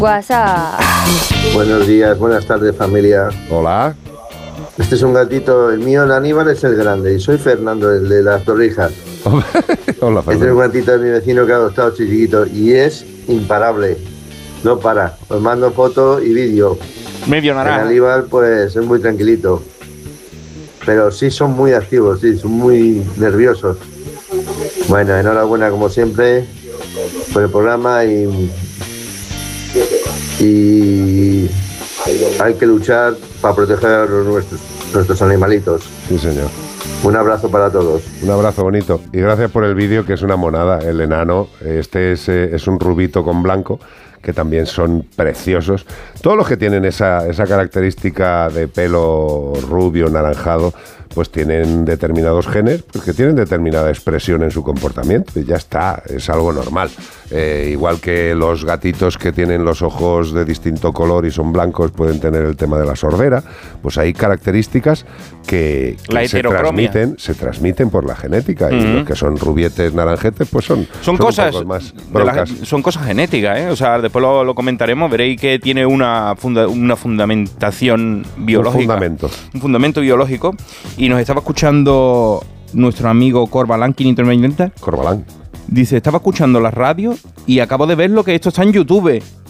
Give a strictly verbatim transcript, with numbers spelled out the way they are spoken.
WhatsApp. Buenos días, buenas tardes, familia. Hola. Este es un gatito, el mío, el Aníbal, es el grande, y soy Fernando, el de las Torrijas. Hola, Fernando. Este es un gatito de mi vecino que ha adoptado chiquito y es imparable. No para. Os mando foto y vídeo. Medio naranja. El Aníbal, pues, es muy tranquilito. Pero sí son muy activos, sí, son muy nerviosos. Bueno, enhorabuena como siempre por el programa y, y hay que luchar para proteger a los nuestros, nuestros animalitos. Sí, señor. Un abrazo para todos. Un abrazo bonito. Y gracias por el vídeo, que es una monada. El enano, este es, eh, es un rubito con blanco, que también son preciosos. Todos los que tienen esa, esa característica de pelo rubio, naranjado, pues tienen determinados genes, pues que tienen determinada expresión en su comportamiento, y ya está, es algo normal. Eh, igual que los gatitos que tienen los ojos de distinto color y son blancos pueden tener el tema de la sordera, pues hay características que, que se transmiten, se transmiten por la genética, uh-huh. y los que son rubietes, naranjetes, pues son, son, son cosas más la, son cosas genéticas, ¿eh? O sea, después lo, lo comentaremos, veréis que tiene una, funda, una fundamentación biológica. Un fundamento. Un fundamento biológico. Y nos estaba escuchando nuestro amigo Corbalán quinientos noventa. Corbalán. Dice, estaba escuchando la radio y acabo de ver lo que esto está en YouTube.